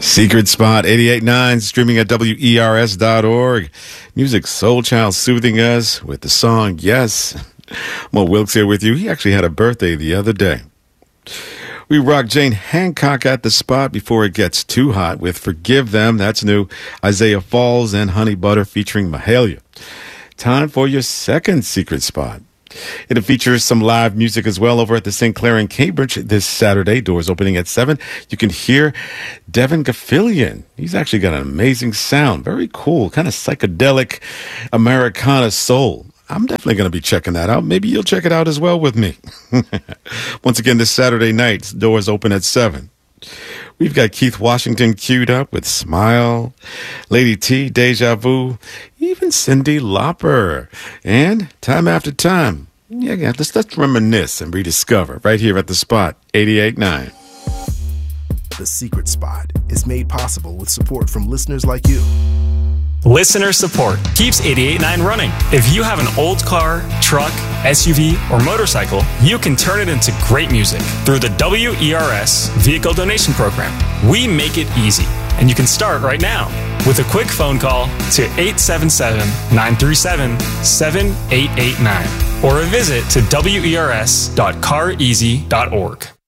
Secret Spot 88.9, streaming at WERS.org. Music Soul Child soothing us with the song Yes. Mo Wilkes here with you. He actually had a birthday the other day. We rock Jane Hancock at the spot before it gets too hot with Forgive Them. That's new. Isaiah Falls and Honey Butter featuring Mahalia. Time for your second Secret Spot. It features some live music as well over at the St. Clair in Cambridge this Saturday. Doors opening at 7. You can hear Devin Gaffilian. He's actually got an amazing sound. Very cool. Kind of psychedelic Americana soul. I'm definitely going to be checking that out. Maybe you'll check it out as well with me. Once again, this Saturday night, doors open at 7. We've got Keith Washington queued up with Smile, Lady T, Deja Vu, even Cyndi Lauper. And time after time, let's reminisce and rediscover right here at the Spot 88.9. The Secret Spot is made possible with support from listeners like you. Listener support keeps 88.9 running. If you have an old car, truck, SUV, or motorcycle, you can turn it into great music through the WERS Vehicle Donation Program. We make it easy, and you can start right now with a quick phone call to 877-937-7889 or a visit to wers.careasy.org.